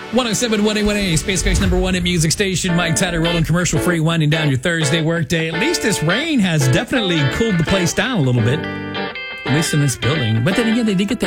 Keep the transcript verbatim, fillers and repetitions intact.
one oh seven point one A, Space Coast number one at Music Station. Mike Tyler rolling commercial free, winding down your Thursday workday. At least this rain has definitely cooled the place down a little bit. At least in this building. But then again, they did get that